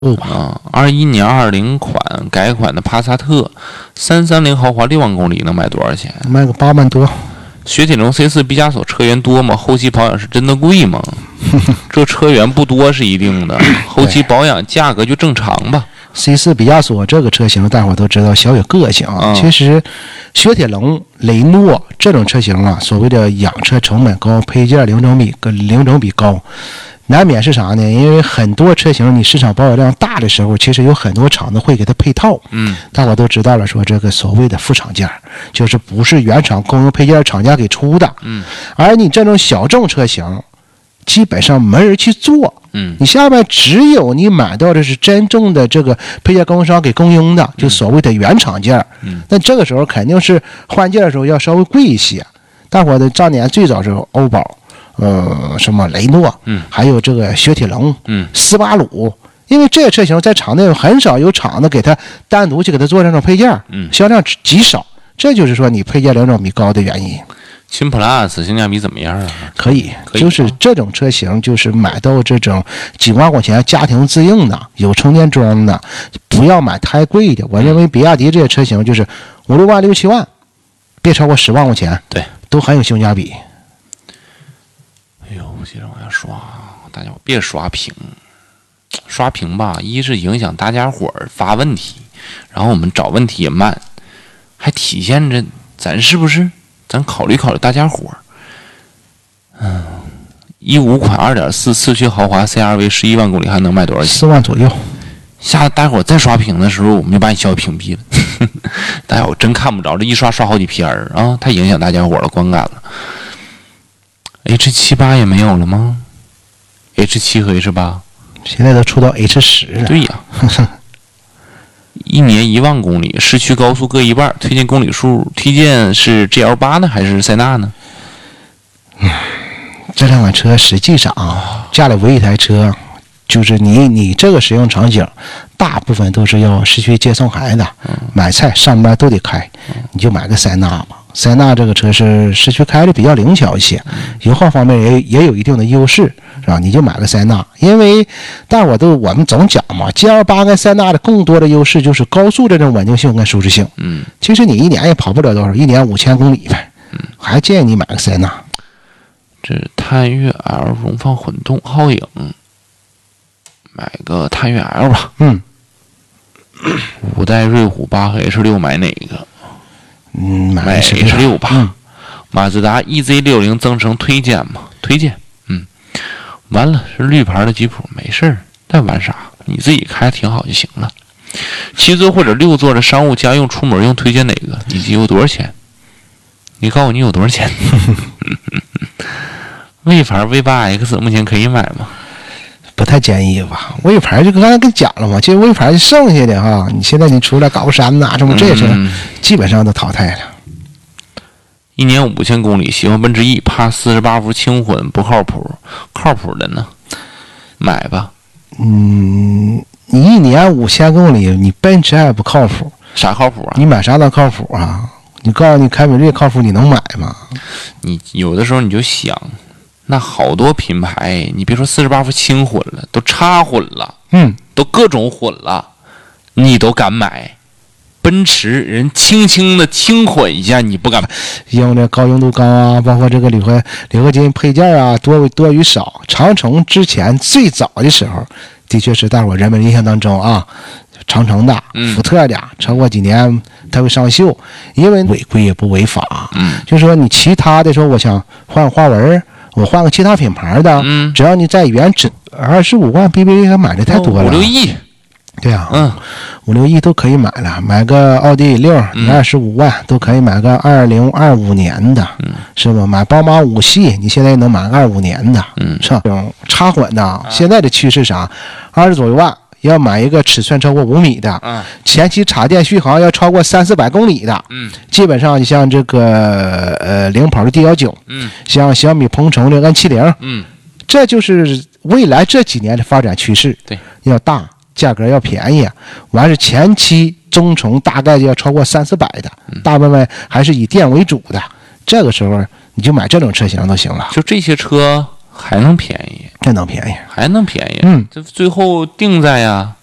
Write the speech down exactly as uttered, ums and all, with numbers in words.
哦吧。 啊，二一年二零款改款的帕萨特三三零豪华六万公里能卖多少钱？ 卖个八万多。 雪铁龙 C 四 毕加索车源多吗？后期保养是真的贵吗？这车源不多是一定的，后期保养价格就正常吧。 C 四 毕加索这个车型，大伙都知道小有个性啊。 嗯、 其实，雪铁龙、雷诺这种车型啊，所谓的养车成本高，配件零整比跟零整比高，难免是啥呢？因为很多车型你市场保有量大的时候，其实有很多厂子会给它配套。 嗯， 大伙都知道了，说这个所谓的副厂件，就是不是原厂供应配件厂家给出的。 嗯， 而你这种小众车型，基本上没人去做。 嗯， 你下面只有你买到的是真正的这个配件供应商给供应的，就所谓的原厂件。 嗯， 那这个时候肯定是换件的时候要稍微贵一些。大伙的当年最早是欧宝，呃，什么雷诺， 嗯， 还有这个雪铁龙， 嗯， 斯巴鲁，因为这些车型在厂内很少有厂子给它单独去给它做这种配件， 嗯， 销量极少，这就是说你配件两种比高的原因。 新 Plus 性价比怎么样啊？ 可以， 可以就是这种车型，就是买到这种几万块钱家庭自用的，有充电桩的，不要买太贵的。我认为比亚迪这些车型就是五六万、六七万，别超过十万块钱， 对， 都很有性价比。 哎呦，我记得我要刷，大家别刷屏，刷屏吧，一是影响大家伙儿发问题，然后我们找问题也慢，还体现着咱是不是？咱考虑考虑大家伙儿，嗯，一五款二点四四驱豪华 C R V 十一万公里还能卖多少钱？ 四万左右。 下大伙儿再刷屏的时候，我们就把你消屏蔽了。大家伙真看不着，这一刷刷好几篇儿啊，太影响大家伙儿的观感了。H 七八也没有了吗 ？H 七和 H 八现在都出到 H 十了。 对呀。一年一万公里，市区高速各一半，推荐公里数，推荐是 G L 八呢还是塞纳呢？ 嗯，这两款车实际上啊，家里围一台车，就是你你这个使用场景，大部分都是要市区接送孩子、嗯、买菜、上班都得开，你就买个塞纳吧。塞纳这个车是市区开的比较灵巧一些，油耗方面也也有一定的优势，是吧？你就买个塞纳，因为大伙都我们总讲嘛 ，G L 八跟塞纳的更多的优势就是高速这种稳定性跟舒适性。 嗯， 其实你一年也跑不了多少，一年五千公里呗。嗯，还建议你买个塞纳。 这探岳 L 荣放混动皓影，买个探岳 L 吧。 嗯， 五代瑞虎八和 H 六买哪个？ 嗯，买 H 六吧。 嗯， 马自达 E Z 六零增程推荐吗？推荐。嗯，完了是绿牌的吉普，没事儿，再玩啥？你自己开挺好就行了。七座或者六座的商务家用出门用，推荐哪个？以及有多少钱？你告诉我你有多少钱？魏牌 V 八 X 目前可以买吗？ 不太建议吧，魏牌就刚才跟你讲了嘛，其实魏牌剩下的哈，你现在你出来高山呐、啊、什么这些、嗯，基本上都淘汰了。 一年五千公里，喜欢奔驰 E， 怕四十八伏轻混不靠谱，靠谱的呢，买吧。 嗯，你一年五千公里，你奔驰还不靠谱？ 啥靠谱啊？ 你买啥都靠谱啊？你告诉你凯美瑞靠谱，你能买吗？ 你有的时候你就想。那好多品牌，你别说四十八伏轻混了，都插混了， 嗯， 都各种混了，你都敢买？奔驰人轻轻的轻混一下，你不敢买？ 用这高硬度钢啊，包括这个铝合铝合金配件啊，多多与少。长城之前最早的时候，的确是大伙人们印象当中啊，长城的、福特的，超过几年它会上锈，因为违规也不违法。 嗯， 就说你其他的时候，我想换花纹。我换个其他品牌的， 嗯， 只要你在原值二十五万 B B A 买的太多了， 五六亿， 对啊， 嗯， 五六亿都可以买了，买个奥迪 六，你二十五万都可以买个二零二五年的， 嗯， 是吧？买宝马五系，你现在能买个二五年的， 嗯， 是吧？这种插混的，现在的趋势啥？二十左右万。要买一个尺寸超过五米的， 嗯， 前期插电续航要超过三四百公里的， 嗯， 基本上你像这个呃领跑的 D 一九， 嗯， 像小米鹏程的 N 七零， 嗯， 这就是未来这几年的发展趋势。 对， 要大，价格要便宜，完是前期中程大概就要超过三四百的， 嗯、 大部分还是以电为主的。这个时候你就买这种车型就行了。 就这些车。还能便宜， 真能便宜， 还能便宜。 嗯， 这最后定在呀，